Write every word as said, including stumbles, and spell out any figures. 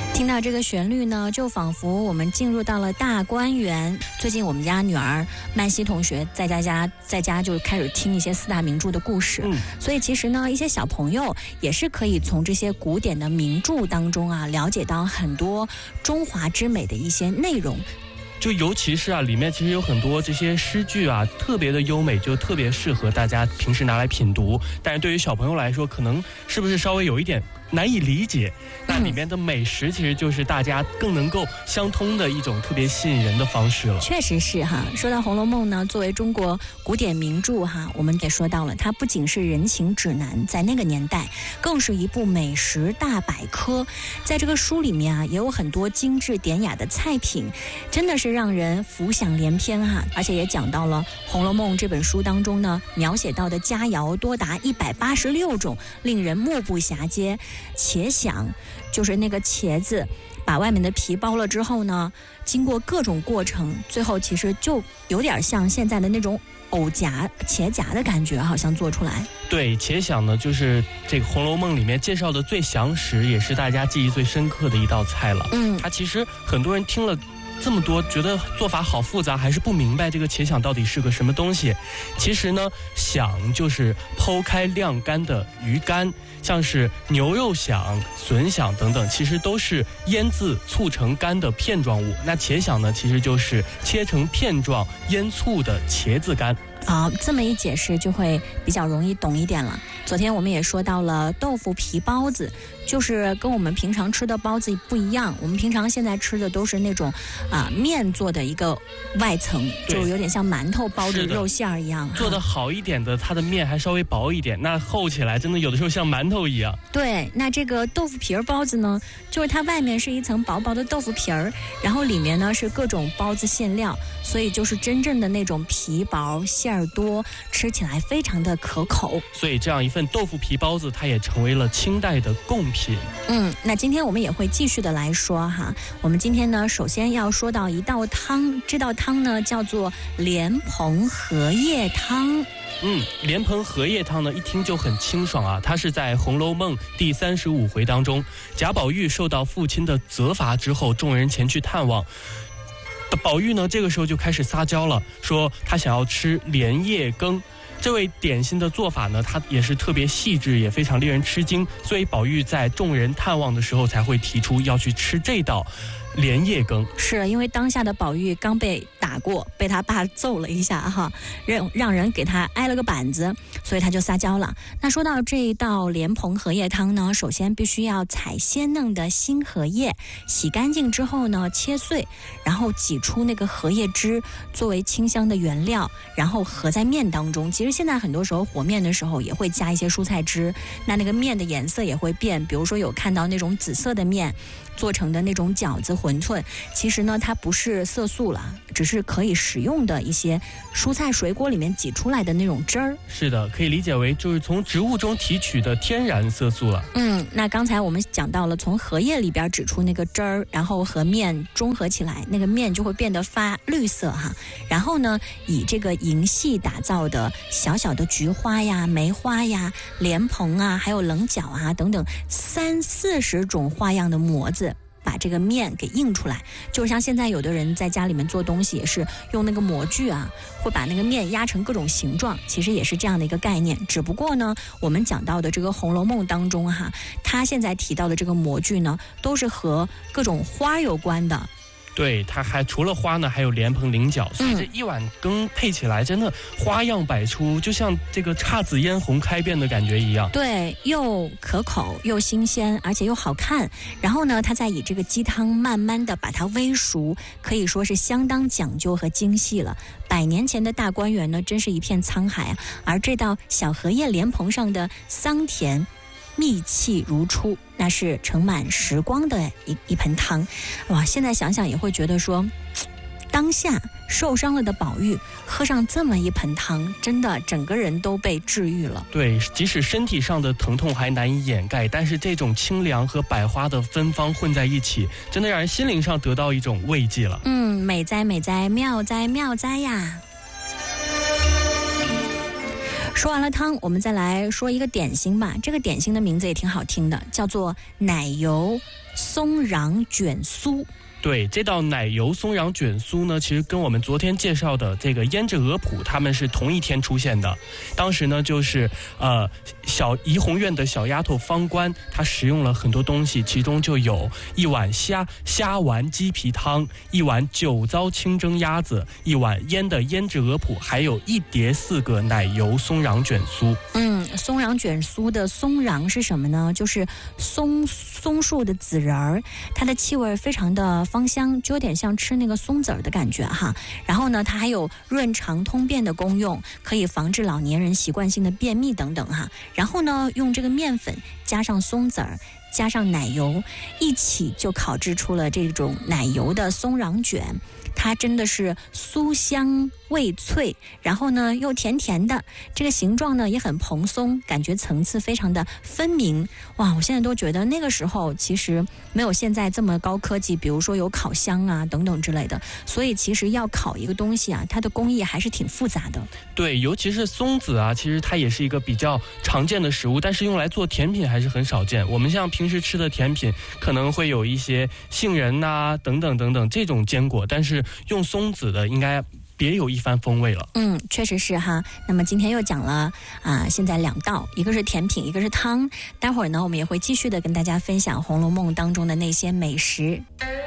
听到这个旋律呢，就仿佛我们进入到了大观园。最近我们家女儿曼西同学在家家在家就开始听一些四大名著的故事，嗯，所以其实呢，一些小朋友也是可以从这些古典的名著当中啊，了解到很多中华之美的一些内容。 就尤其是啊，里面其实有很多这些诗句啊，特别的优美，就特别适合大家平时拿来品读。但是对于小朋友来说，可能是不是稍微有一点难以理解？那里面的美食其实就是大家更能够相通的一种特别吸引人的方式了。 确实是哈。说到《红楼梦》呢，作为中国古典名著哈，我们也说到了，它不仅是人情指南，在那个年代，更是一部美食大百科。在这个书里面啊，也有很多精致典雅的菜品，真的是让人浮想联翩哈。而且也讲到了《红楼梦》这本书当中呢，描写到的佳肴多达一百八十六种，令人目不暇接。茄鲞就是那个茄子，把外面的皮剥了之后呢，经过各种过程，最后其实就有点像现在的那种藕夹茄夹的感觉，好像做出来。 对，茄鲞呢，就是这个《红楼梦》里面介绍的最详实，也是大家记忆最深刻的一道菜了。嗯，它其实很多人听了这么多，觉得做法好复杂，还是不明白这个茄鲞到底是个什么东西。其实呢，鲞就是剖开晾干的鱼干，像是牛肉鲞、笋鲞等等，其实都是腌制醋成干的片状物。那茄鲞呢，其实就是切成片状腌醋的茄子干。 好，这么一解释就会比较容易懂一点了。昨天我们也说到了豆腐皮包子，就是跟我们平常吃的包子不一样。我们平常现在吃的都是那种啊面做的一个外层，就有点像馒头包的肉馅儿一样。 做得好一点的，它的面还稍微薄一点，那厚起来真的有的时候像馒头一样。 对，那这个豆腐皮儿包子呢，就是它外面是一层薄薄的豆腐皮儿，然后里面呢是各种包子馅料，所以就是真正的那种皮薄馅儿多，吃起来非常的可口。 所以这样一份豆腐皮包子，它也成为了清代的贡品。 嗯，那今天我们也会继续的来说哈。我们今天呢，首先要说到一道汤，这道汤呢叫做莲蓬荷叶汤。 嗯，莲蓬荷叶汤呢，一听就很清爽啊。它是在《红楼梦》第三十五回当中，贾宝玉受到父亲的责罚之后，众人前去探望。宝玉呢，这个时候就开始撒娇了，说他想要吃莲叶羹。这位点心的做法呢，它也是特别细致，也非常令人吃惊，所以宝玉在众人探望的时候才会提出要去吃这道莲叶羹。 是因为当下的宝玉刚被打过，被他爸揍了一下哈，让让人给他挨了个板子，所以他就撒娇了。那说到这一道莲蓬荷叶汤呢，首先必须要采鲜嫩的新荷叶，洗干净之后呢切碎，然后挤出那个荷叶汁作为清香的原料，然后和在面当中。其实现在很多时候和面的时候也会加一些蔬菜汁，那那个面的颜色也会变，比如说有看到那种紫色的面做成的那种饺子馄饨，其实呢它不是色素了，只是可以食用的一些蔬菜水果里面挤出来的那种汁儿。 是的，可以理解为就是从植物中提取的天然色素了。 嗯，那刚才我们讲到了从荷叶里边挤出那个汁儿，然后和面中和起来，那个面就会变得发绿色哈。然后呢，以这个银细打造的小小的菊花呀、梅花呀、莲蓬啊，还有棱角啊等等三四十种花样的模子，把这个面给印出来。就像现在有的人在家里面做东西也是用那个模具啊，会把那个面压成各种形状，其实也是这样的一个概念。只不过呢，我们讲到的这个《红楼梦》当中哈，它现在提到的这个模具呢，都是和各种花有关的。 对，它还除了花呢，还有莲蓬菱角，所以这一碗羹配起来真的花样百出，就像这个姹紫嫣红开遍的感觉一样。 对，又可口又新鲜，而且又好看。然后呢，它再以这个鸡汤慢慢的把它煨熟，可以说是相当讲究和精细了。百年前的大观园呢，真是一片沧海啊。而这道小荷叶莲蓬上的桑甜蜜气如初，那是盛满时光的一一盆汤。哇，现在想想也会觉得说，当下受伤了的宝玉喝上这么一盆汤，真的整个人都被治愈了。 对，即使身体上的疼痛还难以掩盖，但是这种清凉和百花的芬芳混在一起，真的让人心灵上得到一种慰藉了。 嗯，美哉美哉，妙哉妙哉呀。 说完了汤，我们再来说一个点心吧。这个点心的名字也挺好听的，叫做奶油松瓤卷酥。 对，这道奶油松瓤卷酥呢，其实跟我们昨天介绍的这个胭脂鹅脯他们是同一天出现的。当时呢，就是呃小怡红院的小丫头方官，她食用了很多东西，其中就有一碗虾虾丸鸡皮汤，一碗酒糟清蒸鸭子，一碗腌的胭脂鹅脯，还有一碟四个奶油松瓤卷酥。 嗯，松瓤卷酥的松瓤是什么呢？就是松松树的籽仁儿，它的气味非常的芳香，就有点像吃那个松子儿的感觉哈。然后呢，它还有润肠通便的功用，可以防治老年人习惯性的便秘等等哈。然后呢，用这个面粉加上松子儿，加上奶油，一起就烤制出了这种奶油的松瓤卷。它真的是酥香味脆，然后呢又甜甜的，这个形状呢也很蓬松，感觉层次非常的分明。哇，我现在都觉得那个时候其实没有现在这么高科技，比如说有烤箱啊等等之类的，所以其实要烤一个东西啊，它的工艺还是挺复杂的。 对，尤其是松子啊，其实它也是一个比较常见的食物，但是用来做甜品还是很少见。我们像平时吃的甜品可能会有一些杏仁啊等等等等这种坚果，但是用松子的应该别有一番风味了。 嗯，确实是哈。那么今天又讲了啊、呃，现在两道，一个是甜品，一个是汤。待会儿呢，我们也会继续的跟大家分享《红楼梦》当中的那些美食。